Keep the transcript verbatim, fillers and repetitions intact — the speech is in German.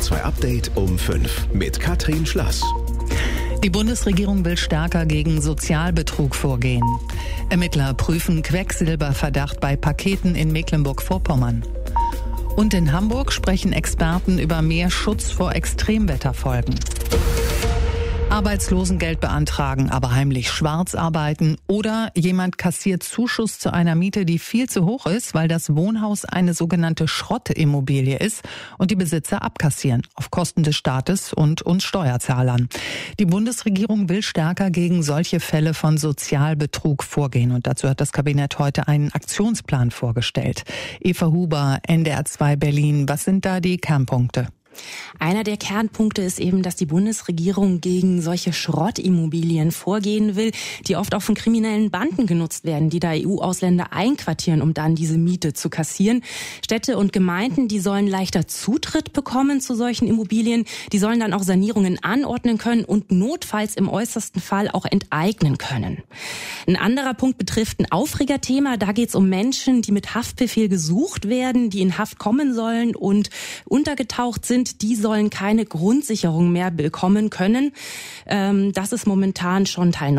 R zwei Update um fünf mit Katrin Schlass. Die Bundesregierung will stärker gegen Sozialbetrug vorgehen. Ermittler prüfen Quecksilberverdacht bei Paketen in Mecklenburg-Vorpommern. Und in Hamburg sprechen Experten über mehr Schutz vor Extremwetterfolgen. Arbeitslosengeld beantragen, aber heimlich schwarz arbeiten oder jemand kassiert Zuschuss zu einer Miete, die viel zu hoch ist, weil das Wohnhaus eine sogenannte Schrottimmobilie ist und die Besitzer abkassieren, auf Kosten des Staates und uns Steuerzahlern. Die Bundesregierung will stärker gegen solche Fälle von Sozialbetrug vorgehen und dazu hat das Kabinett heute einen Aktionsplan vorgestellt. Eva Huber, N D R zwei Berlin, was sind da die Kernpunkte? Einer der Kernpunkte ist eben, dass die Bundesregierung gegen solche Schrottimmobilien vorgehen will, die oft auch von kriminellen Banden genutzt werden, die da E U-Ausländer einquartieren, um dann diese Miete zu kassieren. Städte und Gemeinden, die sollen leichter Zutritt bekommen zu solchen Immobilien. Die sollen dann auch Sanierungen anordnen können und notfalls im äußersten Fall auch enteignen können. Ein anderer Punkt betrifft ein Aufregerthema. Da geht es um Menschen, die mit Haftbefehl gesucht werden, die in Haft kommen sollen und untergetaucht sind. Die sollen keine Grundsicherung mehr bekommen können. Das ist momentan schon Teil